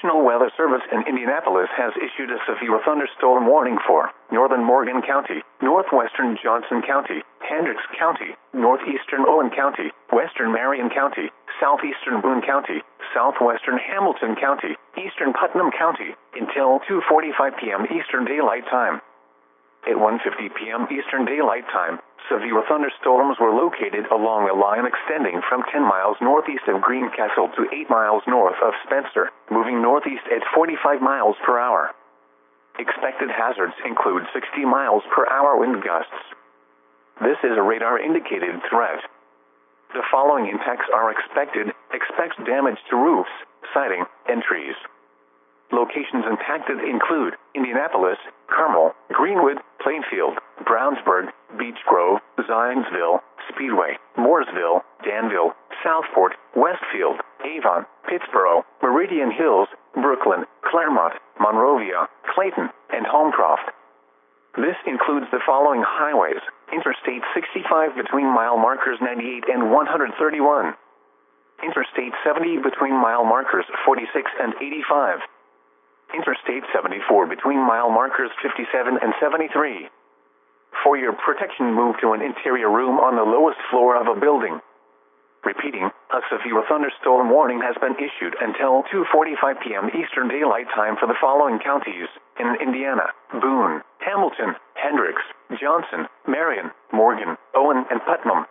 National Weather Service in Indianapolis has issued a severe thunderstorm warning for northern Morgan County, northwestern Johnson County, Hendricks County, northeastern Owen County, western Marion County, southeastern Boone County, southwestern Hamilton County, eastern Putnam County, until 2:45 p.m. Eastern Daylight Time. At 1:50 p.m. Eastern Daylight Time, severe thunderstorms were located along a line extending from 10 miles northeast of Greencastle to 8 miles north of Spencer, moving northeast at 45 miles per hour. Expected hazards include 60 miles per hour wind gusts. This is a radar-indicated threat. The following impacts are expected. Expect damage to roofs, siding, and trees. Locations impacted include Indianapolis, Carmel, Greenwood, Plainfield, Brownsburg, Beech Grove, Zionsville, Speedway, Mooresville, Danville, Southport, Westfield, Avon, Pittsboro, Meridian Hills, Brooklyn, Claremont, Monrovia, Clayton, and Homecroft. This includes the following highways: Interstate 65 between mile markers 98 and 131. Interstate 70 between mile markers 46 and 85. Interstate 74 between mile markers 57 and 73. For your protection, move to an interior room on the lowest floor of a building. Repeating, a severe thunderstorm warning has been issued until 2:45 p.m. Eastern Daylight Time for the following counties in Indiana: Boone, Hamilton, Hendricks, Johnson, Marion, Morgan, Owen, and Putnam.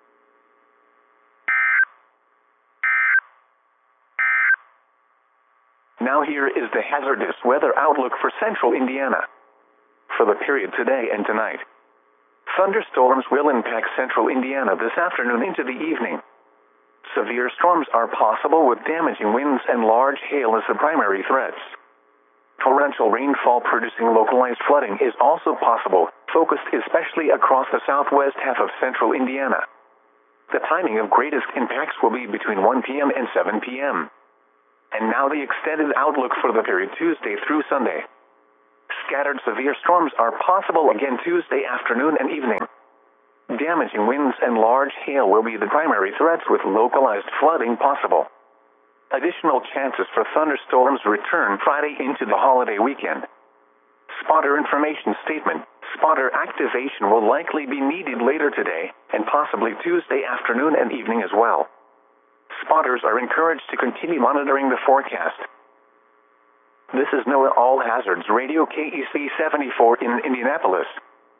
Now here is the hazardous weather outlook for central Indiana. For the period today and tonight, thunderstorms will impact central Indiana this afternoon into the evening. Severe storms are possible with damaging winds and large hail as the primary threats. Torrential rainfall producing localized flooding is also possible, focused especially across the southwest half of central Indiana. The timing of greatest impacts will be between 1 p.m. and 7 p.m. And now the extended outlook for the period Tuesday through Sunday. Scattered severe storms are possible again Tuesday afternoon and evening. Damaging winds and large hail will be the primary threats, with localized flooding possible. Additional chances for thunderstorms return Friday into the holiday weekend. Spotter information statement: spotter activation will likely be needed later today, and possibly Tuesday afternoon and evening as well. Spotters are encouraged to continue monitoring the forecast. This is NOAA All Hazards Radio KEC 74 in Indianapolis.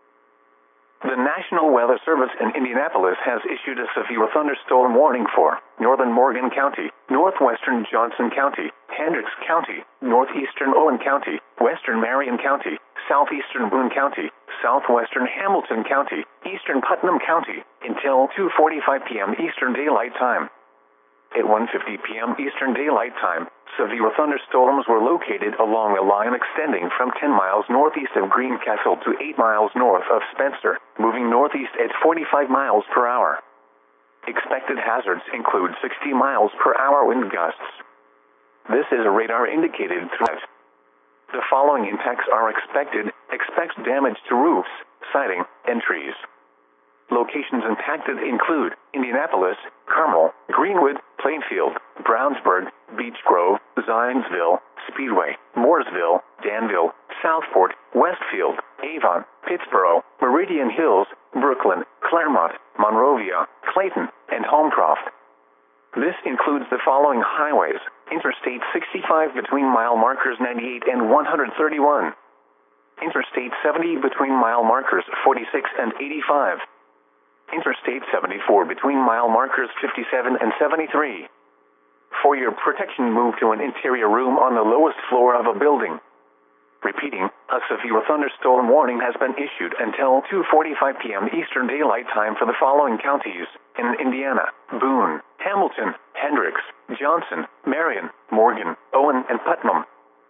The National Weather Service in Indianapolis has issued a severe thunderstorm warning for northern Morgan County, northwestern Johnson County, Hendricks County, northeastern Owen County, western Marion County, southeastern Boone County, southwestern Hamilton County, eastern Putnam County, until 2:45 p.m. Eastern Daylight Time. At 1:50 p.m. Eastern Daylight Time, severe thunderstorms were located along a line extending from 10 miles northeast of Greencastle to 8 miles north of Spencer, moving northeast at 45 miles per hour. Expected hazards include 60 miles per hour wind gusts. This is a radar-indicated threat. The following impacts are expected. Expect damage to roofs, siding, and trees. Locations impacted include Indianapolis, Carmel, Greenwood, Plainfield, Brownsburg, Beech Grove, Zionsville, Speedway, Mooresville, Danville, Southport, Westfield, Avon, Pittsboro, Meridian Hills, Brooklyn, Claremont, Monrovia, Clayton, and Homecroft. This includes the following highways: Interstate 65 between mile markers 98 and 131. Interstate 70 between mile markers 46 and 85. Interstate 74 between mile markers 57 and 73. For your protection, move to an interior room on the lowest floor of a building. Repeating, a severe thunderstorm warning has been issued until 2:45 p.m. Eastern Daylight Time for the following counties in Indiana: Boone, Hamilton, Hendricks, Johnson, Marion, Morgan, Owen, and Putnam.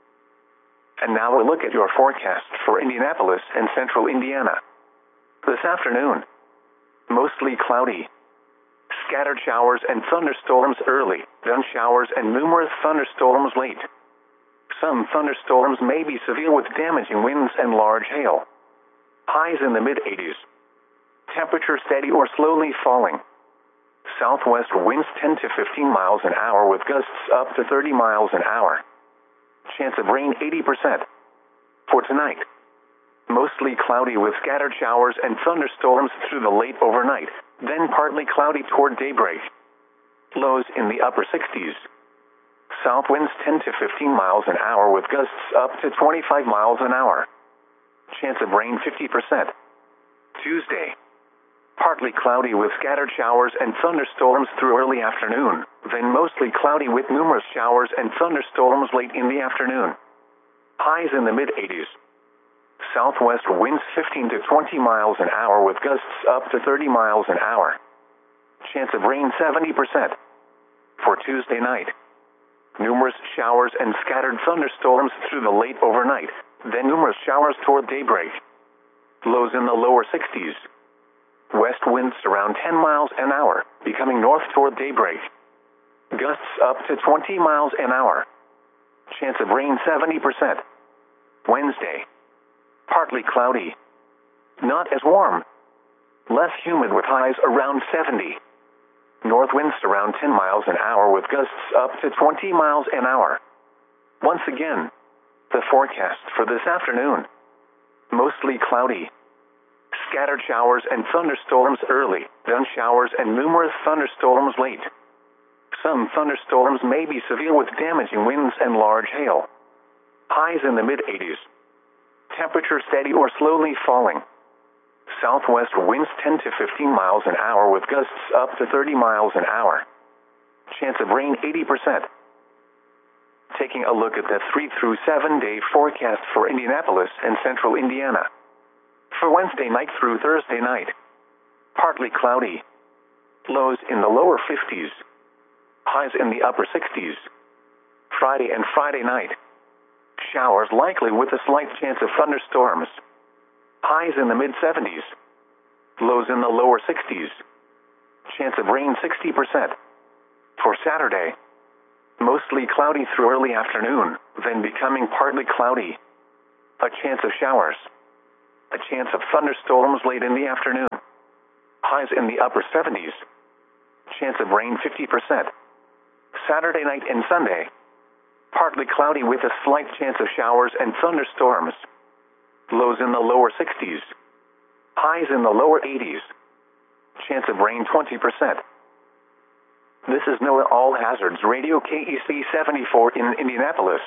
And now we'll look at your forecast for Indianapolis and central Indiana. This afternoon, mostly cloudy. Scattered showers and thunderstorms early, then showers and numerous thunderstorms late. Some thunderstorms may be severe with damaging winds and large hail. Highs in the mid-80s. Temperature steady or slowly falling. Southwest winds 10 to 15 miles an hour with gusts up to 30 miles an hour. Chance of rain 80%. For tonight, mostly cloudy with scattered showers and thunderstorms through the late overnight, then partly cloudy toward daybreak. Lows in the upper 60s. South winds 10 to 15 miles an hour with gusts up to 25 miles an hour. Chance of rain 50%. Tuesday, partly cloudy with scattered showers and thunderstorms through early afternoon, then mostly cloudy with numerous showers and thunderstorms late in the afternoon. Highs in the mid-80s. Southwest winds 15 to 20 miles an hour with gusts up to 30 miles an hour. Chance of rain 70%. For Tuesday night, numerous showers and scattered thunderstorms through the late overnight, then numerous showers toward daybreak. Lows in the lower 60s. West winds around 10 miles an hour, becoming north toward daybreak. Gusts up to 20 miles an hour. Chance of rain 70%. Wednesday, partly cloudy. Not as warm. Less humid with highs around 70. North winds around 10 miles an hour with gusts up to 20 miles an hour. Once again, the forecast for this afternoon. Mostly cloudy. Scattered showers and thunderstorms early, then showers and numerous thunderstorms late. Some thunderstorms may be severe with damaging winds and large hail. Highs in the mid-80s. Temperature steady or slowly falling. Southwest winds 10 to 15 miles an hour with gusts up to 30 miles an hour. Chance of rain 80%. Taking a look at the 3 through 7 day forecast for Indianapolis and central Indiana. For Wednesday night through Thursday night, partly cloudy. Lows in the lower 50s. Highs in the upper 60s. Friday and Friday night, showers likely with a slight chance of thunderstorms. Highs in the mid-70s. Lows in the lower 60s. Chance of rain 60%. For Saturday, mostly cloudy through early afternoon, then becoming partly cloudy. A chance of showers. A chance of thunderstorms late in the afternoon. Highs in the upper 70s. Chance of rain 50%. Saturday night and Sunday, partly cloudy with a slight chance of showers and thunderstorms. Lows in the lower 60s. Highs in the lower 80s. Chance of rain 20%. This is NOAA All Hazards Radio KEC 74 in Indianapolis.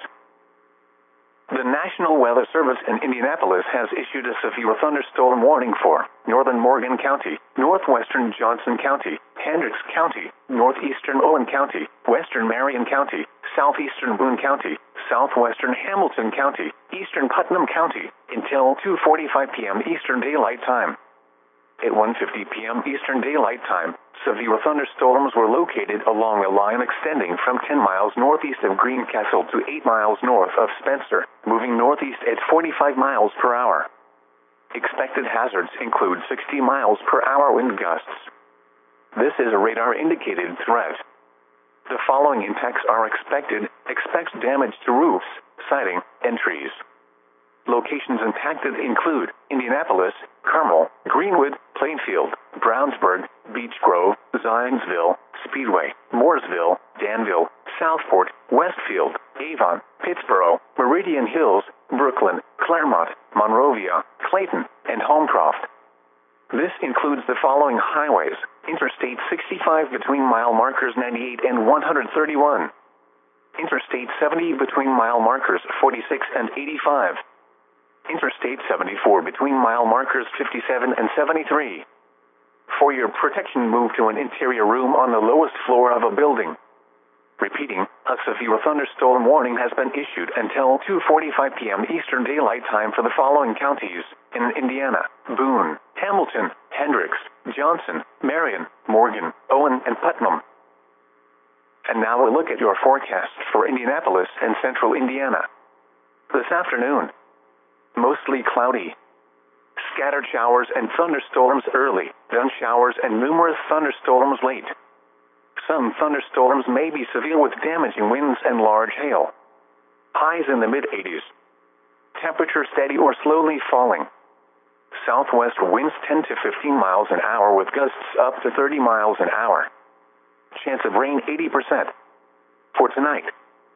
The National Weather Service in Indianapolis has issued a severe thunderstorm warning for northern Morgan County, northwestern Johnson County, Hendricks County, northeastern Owen County, western Marion County, southeastern Boone County, southwestern Hamilton County, eastern Putnam County, until 2:45 p.m. Eastern Daylight Time. At 1:50 p.m. Eastern Daylight Time, severe thunderstorms were located along a line extending from 10 miles northeast of Greencastle to 8 miles north of Spencer, moving northeast at 45 miles per hour. Expected hazards include 60 miles per hour wind gusts. This is a radar-indicated threat. The following impacts are expected. Expect damage to roofs, siding, and trees. Locations impacted include Indianapolis, Carmel, Greenwood, Plainfield, Brownsburg, Beech Grove, Zionsville, Speedway, Mooresville, Danville, Southport, Westfield, Avon, Pittsboro, Meridian Hills, Brooklyn, Claremont, Monrovia, Clayton, and Homecroft. This includes the following highways: Interstate 65 between mile markers 98 and 131. Interstate 70 between mile markers 46 and 85. Interstate 74 between mile markers 57 and 73. For your protection, move to an interior room on the lowest floor of a building. Repeating, a severe thunderstorm warning has been issued until 2:45 p.m. Eastern Daylight Time for the following counties in Indiana: Boone, Hamilton, Hendricks, Johnson, Marion, Morgan, Owen, and Putnam. And now a look at your forecast for Indianapolis and central Indiana. This afternoon, mostly cloudy. Scattered showers and thunderstorms early, then showers and numerous thunderstorms late. Some thunderstorms may be severe with damaging winds and large hail. Highs in the mid-80s. Temperature steady or slowly falling. Southwest winds 10 to 15 miles an hour with gusts up to 30 miles an hour. Chance of rain 80%. For tonight,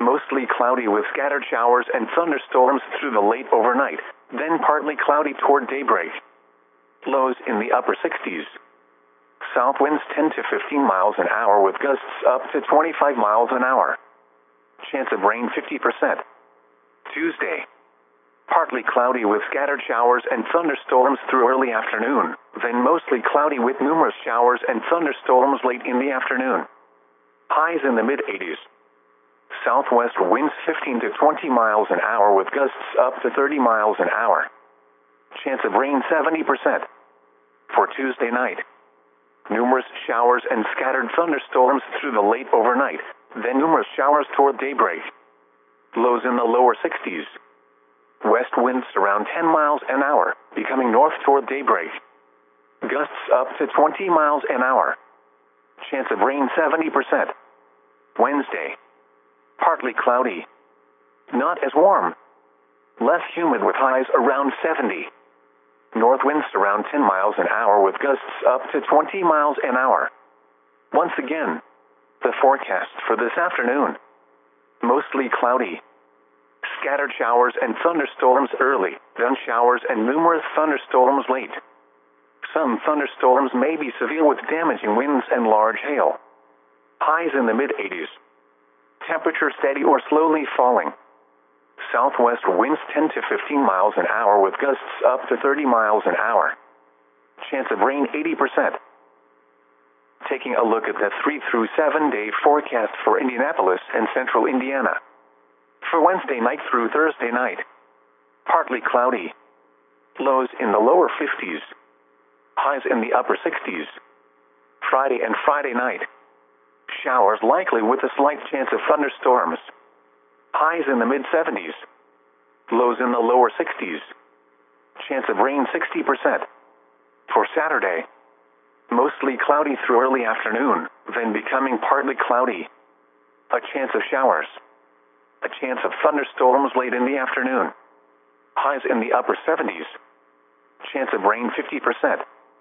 Mostly cloudy with scattered showers and thunderstorms through the late overnight, then partly cloudy toward daybreak. Lows in the upper 60s. South winds 10 to 15 miles an hour with gusts up to 25 miles an hour. Chance of rain 50%. Tuesday. Partly cloudy with scattered showers and thunderstorms through early afternoon, then mostly cloudy with numerous showers and thunderstorms late in the afternoon. Highs in the mid-80s. Southwest winds 15 to 20 miles an hour with gusts up to 30 miles an hour. Chance of rain 70%. For Tuesday night. Numerous showers and scattered thunderstorms through the late overnight, then numerous showers toward daybreak. Lows in the lower 60s. West winds around 10 miles an hour, becoming north toward daybreak. Gusts up to 20 miles an hour. Chance of rain 70%. Wednesday. Partly cloudy. Not as warm. Less humid with highs around 70. North winds around 10 miles an hour with gusts up to 20 miles an hour. Once again, the forecast for this afternoon. Mostly cloudy. Scattered showers and thunderstorms early, then showers and numerous thunderstorms late. Some thunderstorms may be severe with damaging winds and large hail. Highs in the mid-80s. Temperature steady or slowly falling. Southwest winds 10 to 15 miles an hour with gusts up to 30 miles an hour. Chance of rain 80%. Taking a look at the 3 through 7 day forecast for Indianapolis and central Indiana. For Wednesday night through Thursday night. Partly cloudy. Lows in the lower 50s. Highs in the upper 60s. Friday and Friday night. Showers likely with a slight chance of thunderstorms. Highs in the mid-70s. Lows in the lower 60s. Chance of rain 60%. For Saturday. Mostly cloudy through early afternoon, then becoming partly cloudy. A chance of showers. A chance of thunderstorms late in the afternoon. Highs in the upper 70s. Chance of rain 50%.